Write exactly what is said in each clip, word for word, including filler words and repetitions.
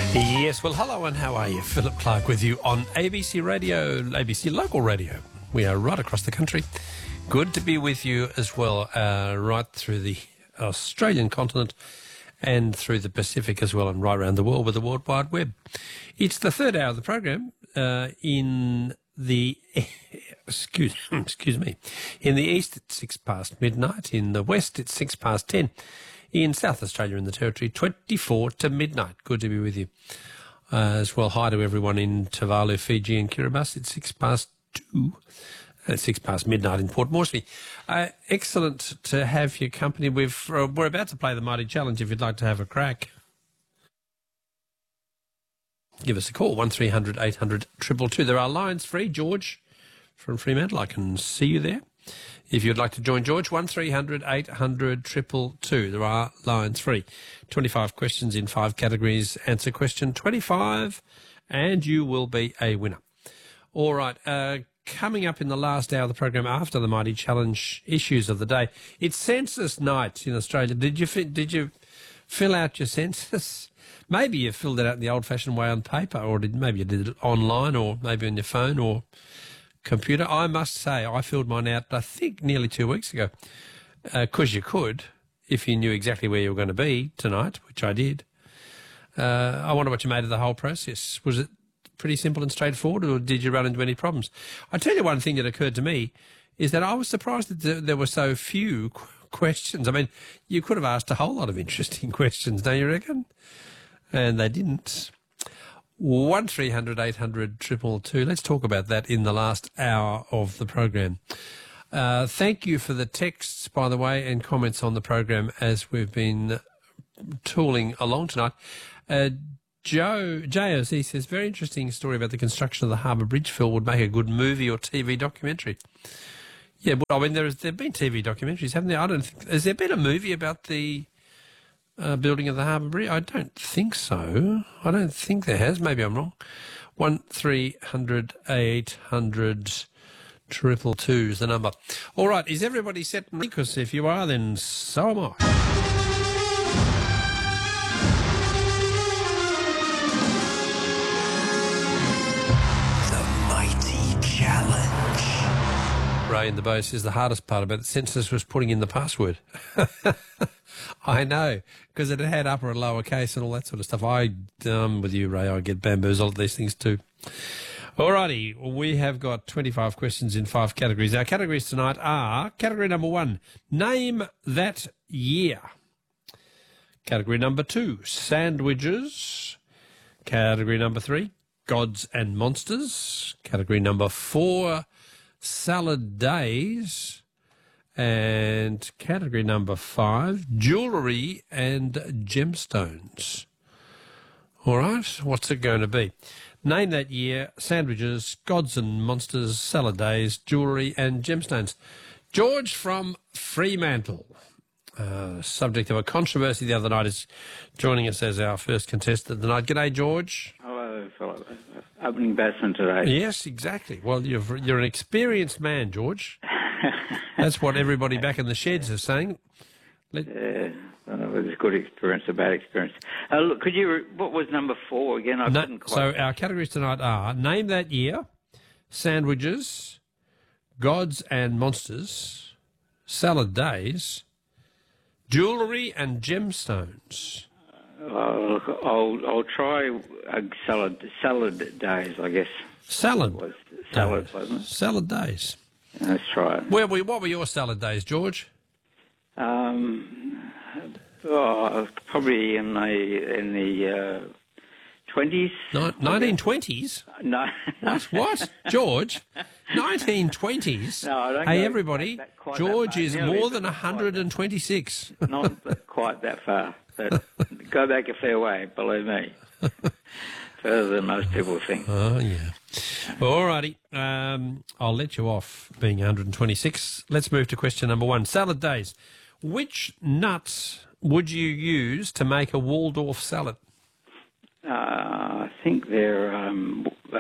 Yes, well, hello and how are you? Philip Clark with you on A B C Radio, A B C Local Radio. We are right across the country. Good to be with you as well, uh, right through the Australian continent and through the Pacific as well, and right around the world with the World Wide Web. It's the third hour of the program uh, in the excuse excuse me in the east it's six past midnight, in the west it's six past ten. In South Australia and the Territory, twenty-four to midnight. Good to be with you. Uh, as well, hi to everyone in Tuvalu, Fiji and Kiribati. It's six past two. It's six past midnight in Port Moresby. Uh, excellent to have your company. We've, uh, we're about to play the Mighty Challenge if you'd like to have a crack. Give us a call, one three hundred eight hundred two two two. There are lines free. George from Fremantle, I can see you there. If you'd like to join George, one three hundred eight hundred two two two. There are lines free. twenty-five questions in five categories. Answer question twenty-five and you will be a winner. All right, uh, coming up in the last hour of the program after the Mighty Challenge issues of the day, it's census night in Australia. Did you fi- did you fill out your census? Maybe you filled it out the old-fashioned way on paper, or did, maybe you did it online, or maybe on your phone or computer. I must say I filled mine out, I think, nearly two weeks ago, because uh, you could, if you knew exactly where you were going to be tonight, which I did. Uh, I wonder what you made of the whole process. Was it pretty simple and straightforward, or did you run into any problems? I tell you one thing that occurred to me is that I was surprised that there were so few qu- questions. I mean, you could have asked a whole lot of interesting questions, don't you reckon? And they didn't. one three hundred eight hundred two two two. Let's talk about that in the last hour of the program. Uh, thank you for the texts, by the way, and comments on the program as we've been tooling along tonight. Uh, Joe, J O Z says, very interesting story about the construction of the Harbour Bridge, Phil, would make a good movie or T V documentary. Yeah, but I mean, there have been T V documentaries, haven't there? I don't think, has there been a movie about the Uh, building of the Harbour Bridge? I don't think so. I don't think there has. Maybe I'm wrong. One three hundred eight hundred triple two is the number. All right, is everybody set? Because if you are, then so am I. The Mighty Challenge. Ray in the Bay says the hardest part about the census was putting in the password. I know, because it had upper and lower case and all that sort of stuff. I, um, with you, Ray, I get bamboozled at these things too. All righty, we have got twenty-five questions in five categories. Our categories tonight are category number one, name that year. Category number two, sandwiches. Category number three, gods and monsters. Category number four, salad days. And category number five, jewellery and gemstones. All right, what's it going to be? Name that year, sandwiches, gods and monsters, salad days, jewellery and gemstones. George from Fremantle, uh, subject of a controversy the other night, is joining us as our first contestant tonight. G'day, George. Hello, Philip. Opening batsman today. Yes, exactly. Well, you've, you're an experienced man, George. That's what everybody back in the sheds is saying. Let... Yeah, I don't know whether it's a good experience or bad experience. Uh, look, could you? What was number four again? I no, couldn't quite. So our categories tonight are name that year, sandwiches, gods and monsters, salad days, jewellery and gemstones. Uh, look, I'll I'll try a salad salad days, I guess. Salad. It was salad, days. wasn't it? Salad days. Let's try it. Where were, what were your salad days, George? Um, oh, probably in the in the uh, twenties. nineteen twenties? No. What? What? George? nineteen twenties? No, I don't Hey, go everybody, back that- quite George that is far. more Nearly, than but one hundred twenty-six. Not quite that far, but go back a fair way, believe me. Further than most people think. Oh, yeah. All righty. Um, I'll let you off being one hundred twenty-six. Let's move to question number one. Salad days. Which nuts would you use to make a Waldorf salad? Uh, I think they're, um, uh,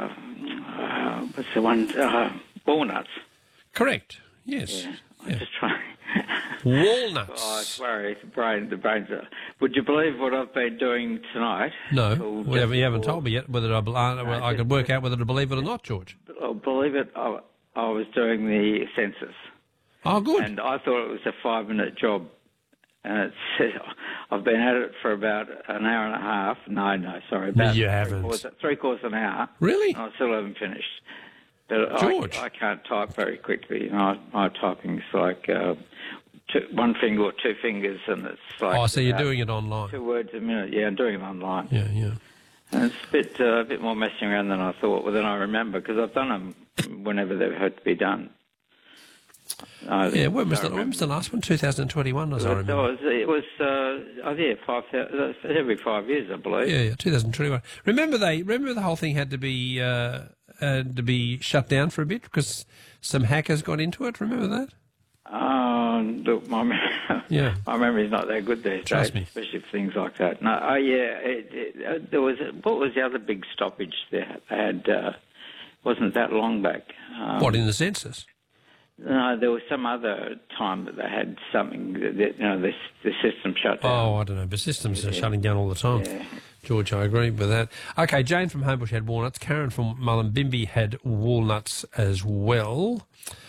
uh, what's the one? Uh, walnuts. Correct. Yes. Yeah. I'm Yeah. just trying. Walnuts. Oh, I worry. The brain, the brains are... Would you believe what I've been doing tonight? No, we haven't, you haven't told me yet whether I, bel- uh, No, I just- could work out whether to believe it or not, George. Oh, believe it, I, I was doing the census. Oh, good. And I thought it was a five-minute job. And it's, I've been at it for about an hour and a half. No, no, sorry. About You three haven't. Quarters, three quarters of an hour. Really? And I still haven't finished. But George. I, I can't type very quickly. You know, my typing's like uh, two, one finger or two fingers, and it's like... Oh, so you're about doing it online. two words a minute. Yeah, I'm doing it online. Yeah, yeah. And it's a bit, uh, a bit more messing around than I thought, well, than I remember, because I've done them whenever they've had to be done. I Yeah, when was, don't the, when was the last one? two thousand twenty-one, as I It remember. was, it was uh, oh, yeah, five, uh, every five years, I believe. Yeah, yeah, two thousand twenty-one. Remember they remember the whole thing had to be uh, had to be shut down for a bit because some hackers got into it. Remember that? Oh, look, my, mem- Yeah. my memory's not that good these Trust days, me. especially for things like that. No, oh, yeah, it, it, uh, there was, what was the other big stoppage they had? Uh, wasn't that long back. Um, What, in the census? No, there was some other time that they had something that, that you know, the, the system shut down. Oh, I don't know. But systems are shutting down all the time. Yeah. George, I agree with that. Okay, Jane from Homebush had walnuts. Karen from Mullumbimby had walnuts as well.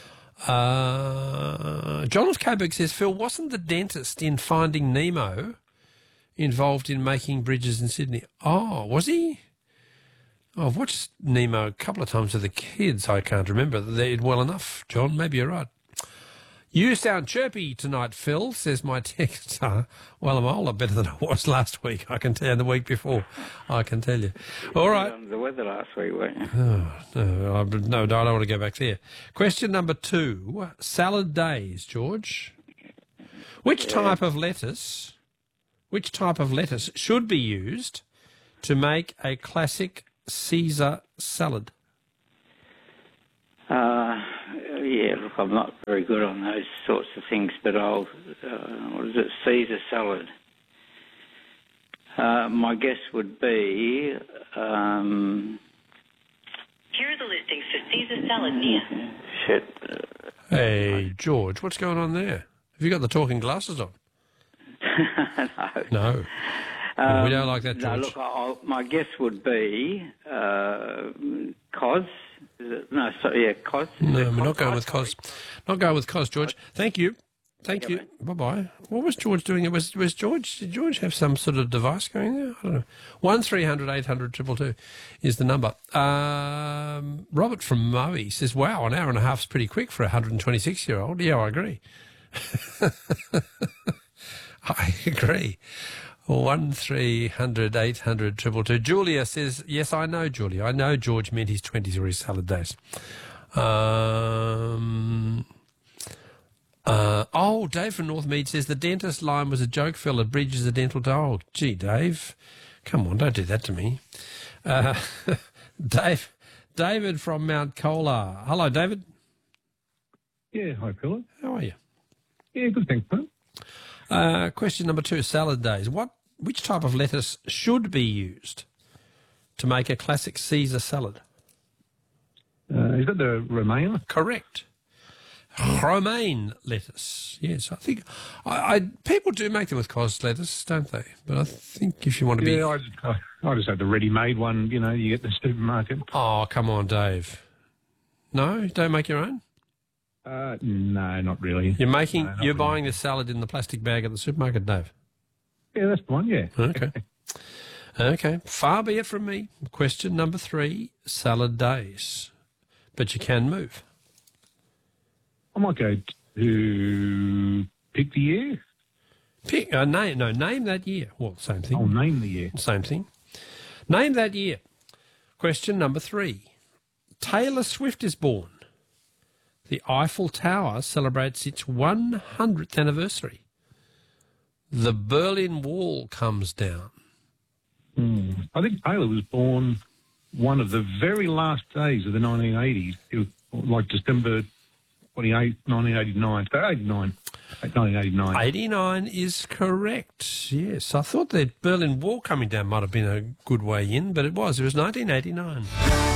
Uh, John of Coburg says, Phil, wasn't the dentist in Finding Nemo involved in making bridges in Sydney? Oh, was he? Oh, I've watched Nemo a couple of times with the kids. I can't remember it well enough, John. Maybe you're right. You sound chirpy tonight, Phil, says my texter. Well, I'm a whole lot better than I was last week, I can tell you, the week before, I can tell you. All right. Under the weather last week, weren't you? Oh, no, I, no, I don't want to go back there. Question number two, salad days, George. Which type of lettuce, which type of lettuce should be used to make a classic Caesar salad? Uh, yeah, look, I'm not very good on those sorts of things, but I'll, uh, what is it, Caesar salad. Uh, my guess would be, um... Here are the listings for Caesar salad near. Shit. Hey, George, what's going on there? Have you got the talking glasses on? no. No. Um, we don't like that, No, George. look, I'll, my guess would be uh, Cos. Is it? No, sorry, yeah, Cos. Is No, it we're not Cos? going with Cos. Not going with Cos, George. Thank you. Thank you. Bye-bye. What was George doing? Was was George, did George have some sort of device going there? I don't know. one three hundred eight hundred two two two is the number. Um, Robert from Moe says, wow, an hour and a half is pretty quick for a one hundred twenty-six-year-old. Yeah, I agree. I agree. One three hundred eight hundred two two two. Julia says, yes, I know, Julia. I know George meant his twenties or his salad days. Um, uh, oh, Dave from Northmead says the dentist line was a joke, fella. Bridge is a dental dole. Gee, Dave, come on, don't do that to me. Uh, Dave, David from Mount Colar. Hello, David. Yeah, hi, Philip. How are you? Yeah, good, thanks, mate. Uh, question number two, salad days. What, which type of lettuce should be used to make a classic Caesar salad? Uh, is that the romaine? Correct. Romaine lettuce. Yes, I think I, I people do make them with cos lettuce, don't they? But I think if you want to be, Yeah, I just, I, I just have the ready-made one, you know, you get in the supermarket. oh come on, Dave. No, you don't make your own. Uh, no, not really. You're making, No, not you're really. buying the salad in the plastic bag at the supermarket, Dave. Yeah, that's the one, yeah. Okay. Okay. Far be it from me. Question number three, salad days. But you can move. I might go to pick the year. Pick, uh, name, no, name that year. Well, same thing. I'll name the year. Same thing. Name that year. Question number three. Taylor Swift is born. The Eiffel Tower celebrates its one hundredth anniversary. The Berlin Wall comes down. Hmm. I think Taylor was born one of the very last days of the nineteen eighties. It was like December twenty-eighth, nineteen eighty-nine. So eighty-nine. nineteen eighty-nine. eighty-nine is correct. Yes, I thought the Berlin Wall coming down might have been a good way in, but it was. It was nineteen eighty-nine.